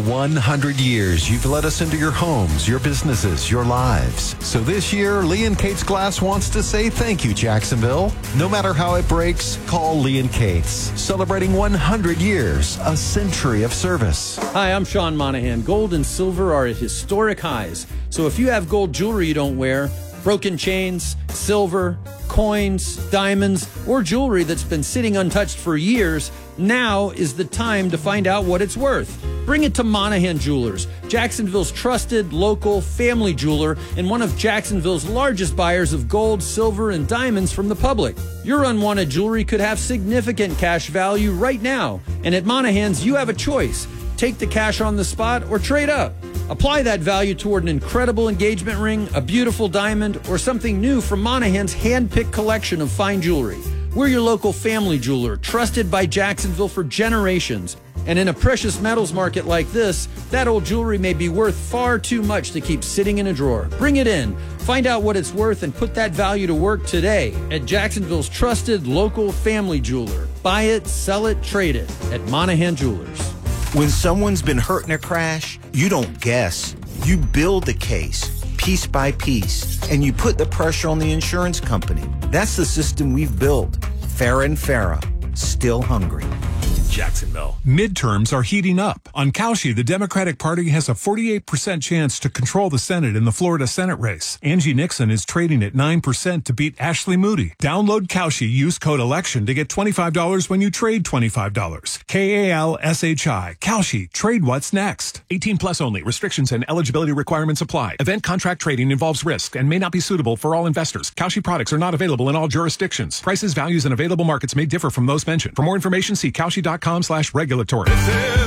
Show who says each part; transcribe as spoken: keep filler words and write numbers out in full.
Speaker 1: one hundred years, you've let us into your homes, your businesses, your lives. So this year, Lee and Kate's Glass wants to say thank you, Jacksonville. No matter how it breaks, call Lee and Kate's. Celebrating one hundred years, a century of service.
Speaker 2: Hi, I'm Sean Monahan. Gold and silver are at historic highs. So if you have gold jewelry you don't wear, broken chains, silver, coins, diamonds, or jewelry that's been sitting untouched for years, now is the time to find out what it's worth. Bring it to Monahan Jewelers, Jacksonville's trusted local family jeweler and one of Jacksonville's largest buyers of gold, silver, and diamonds from the public. Your unwanted jewelry could have significant cash value right now, and at Monahan's you have a choice. Take the cash on the spot or trade up. Apply that value toward an incredible engagement ring, a beautiful diamond, or something new from Monahan's hand-picked collection of fine jewelry. We're your local family jeweler, trusted by Jacksonville for generations. And in a precious metals market like this, that old jewelry may be worth far too much to keep sitting in a drawer. Bring it in. Find out what it's worth and put that value to work today at Jacksonville's trusted local family jeweler. Buy it, sell it, trade it at Monahan Jewelers.
Speaker 3: When someone's been hurt in a crash, you don't guess. You build the case, piece by piece, and you put the pressure on the insurance company. That's the system we've built. Farah and Farah, still hungry.
Speaker 4: Jacksonville. Midterms are heating up. On Cauchy, the Democratic Party has a forty-eight percent chance to control the Senate in the Florida Senate race. Angie Nixon is trading at nine percent to beat Ashley Moody. Download Cauchy, use code ELECTION to get twenty-five dollars when you trade twenty-five dollars. K A L S H I. Cauchy. Trade what's next. eighteen plus only. Restrictions and eligibility requirements apply. Event contract trading involves risk and may not be suitable for all investors. Cauchy products are not available in all jurisdictions. Prices, values, and available markets may differ from those mentioned. For more information, see Cauchy dot com slash regulatory.